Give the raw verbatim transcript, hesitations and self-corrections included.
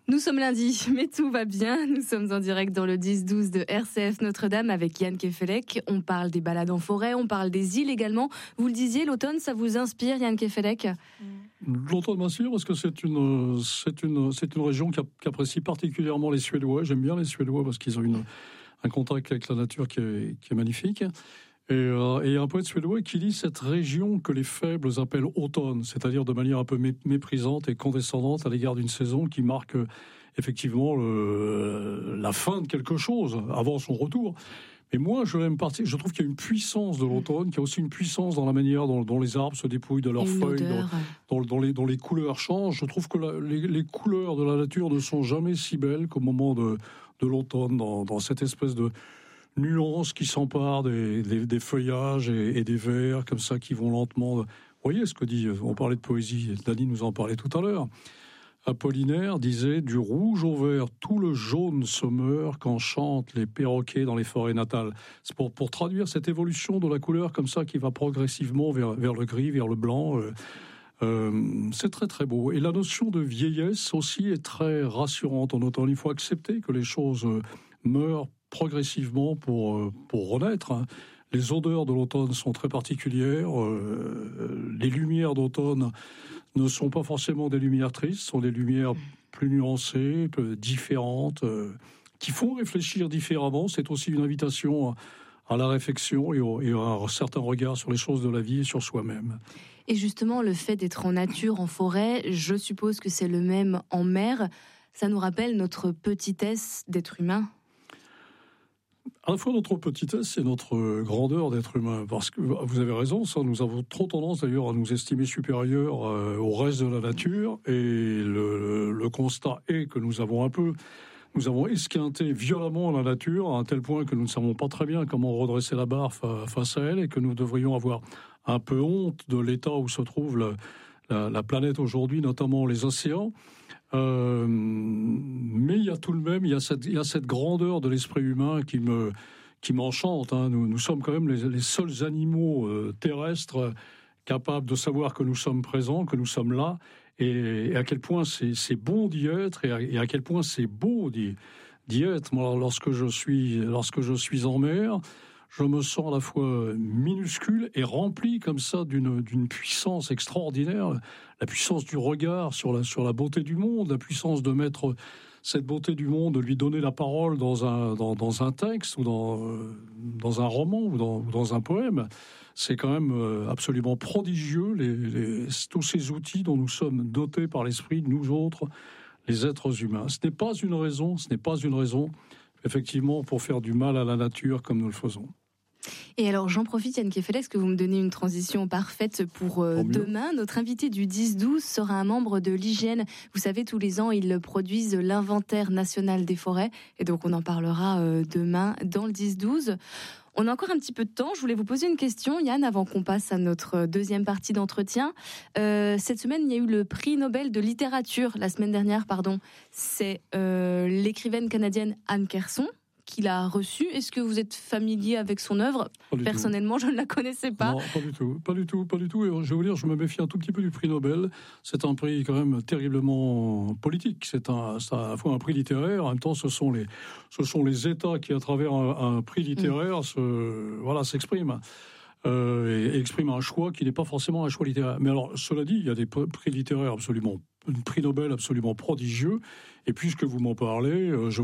Nous sommes lundi, mais tout va bien. Nous sommes en direct dans le dix douze de R C F Notre-Dame avec Yann Kefelec. On parle des balades en forêt, on parle des îles également. Vous le disiez, l'automne, ça vous inspire, Yann Kefelec ? L'automne m'inspire parce que c'est une, c'est une, c'est une région qui apprécie particulièrement les Suédois. J'aime bien les Suédois parce qu'ils ont une, un contact avec la nature qui est, qui est magnifique. Et, euh, et il y a un poète suédois qui dit cette région que les faibles appellent automne, c'est-à-dire de manière un peu méprisante et condescendante à l'égard d'une saison qui marque euh, effectivement le, la fin de quelque chose avant son retour. Mais moi, je l'aime partie. Je trouve qu'il y a une puissance de l'automne, qu'il y a aussi une puissance dans la manière dont, dont les arbres se dépouillent de leurs feuilles, dans, dans, dans, les, dont les couleurs changent. Je trouve que la, les, les couleurs de la nature ne sont jamais si belles qu'au moment de, de l'automne, dans, dans cette espèce de nuances qui s'emparent des, des, des feuillages et, et des vers comme ça qui vont lentement. Vous voyez ce que dit, on parlait de poésie, Dany nous en parlait tout à l'heure. Apollinaire disait « Du rouge au vert, tout le jaune se meurt quand chantent les perroquets dans les forêts natales ». C'est pour, pour traduire cette évolution de la couleur comme ça qui va progressivement vers, vers le gris, vers le blanc. Euh, euh, c'est très très beau. Et la notion de vieillesse aussi est très rassurante en automne. Il faut accepter que les choses meurent progressivement pour, pour renaître. Les odeurs de l'automne sont très particulières. Euh, les lumières d'automne ne sont pas forcément des lumières tristes, sont des lumières plus nuancées, différentes, euh, qui font réfléchir différemment. C'est aussi une invitation à, à la réflexion et, au, et à un certain regard sur les choses de la vie et sur soi-même. Et justement, le fait d'être en nature, en forêt, je suppose que c'est le même en mer. Ça nous rappelle notre petitesse d'être humain. À la fois notre petitesse et notre grandeur d'être humain, parce que vous avez raison, ça, nous avons trop tendance d'ailleurs à nous estimer supérieurs euh, au reste de la nature, et le, le constat est que nous avons un peu, nous avons esquinté violemment la nature à un tel point que nous ne savons pas très bien comment redresser la barre fa- face à elle, et que nous devrions avoir un peu honte de l'état où se trouve la, la, la planète aujourd'hui, notamment les océans. Euh, mais il y a tout de même, il y a cette, il y a cette grandeur de l'esprit humain qui me, qui m'enchante. Hein. Nous, nous sommes quand même les, les seuls animaux euh, terrestres euh, capables de savoir que nous sommes présents, que nous sommes là, et, et à quel point c'est, c'est bon d'y être, et à, et à quel point c'est beau d'y, d'y être. Moi, lorsque je suis, lorsque je suis en mer, je me sens à la fois minuscule et rempli comme ça d'une, d'une puissance extraordinaire, la puissance du regard sur la, sur la beauté du monde, la puissance de mettre cette beauté du monde, de lui donner la parole dans un, dans, dans un texte ou dans, dans un roman ou dans, ou dans un poème. C'est quand même absolument prodigieux, les, les, tous ces outils dont nous sommes dotés par l'esprit, nous autres, les êtres humains. Ce n'est pas une raison, ce n'est pas une raison, effectivement, pour faire du mal à la nature comme nous le faisons. Et alors, j'en profite, Yann Kefelec, est-ce que vous me donnez une transition parfaite pour euh, demain ? Notre invité du dix douze sera un membre de l'I G N. Vous savez, tous les ans, ils produisent l'inventaire national des forêts. Et donc, on en parlera euh, demain dans le dix douze. On a encore un petit peu de temps. Je voulais vous poser une question, Yann, avant qu'on passe à notre deuxième partie d'entretien. Euh, cette semaine, il y a eu le prix Nobel de littérature, la semaine dernière, pardon. C'est euh, l'écrivaine canadienne Anne Kerson qui l'a reçu. Est-ce que vous êtes familier avec son œuvre ? Personnellement, tout. Je ne la connaissais pas. Non, pas du tout, pas du tout, pas du tout. Et je vais vous dire, je me méfie un tout petit peu du prix Nobel. C'est un prix quand même terriblement politique. C'est, un, c'est à la fois un prix littéraire. En même temps, ce sont les, ce sont les États qui, à travers un, un prix littéraire, mmh. se, voilà, s'expriment. Euh, et, et expriment un choix qui n'est pas forcément un choix littéraire. Mais alors, cela dit, il y a des prix littéraires absolument, un prix Nobel absolument prodigieux. Et puisque vous m'en parlez, je